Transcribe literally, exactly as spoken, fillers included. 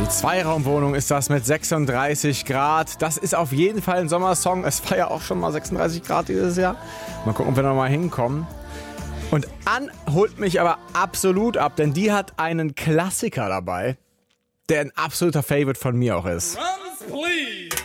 Die Zweiraumwohnung ist das mit sechsunddreißig Grad. Das ist auf jeden Fall ein Sommersong. Es war ja auch schon mal sechsunddreißig Grad dieses Jahr. Mal gucken, ob wir noch mal hinkommen. Und Ann holt mich aber absolut ab, denn die hat einen Klassiker dabei, der ein absoluter Favorite von mir auch ist. Drums, please.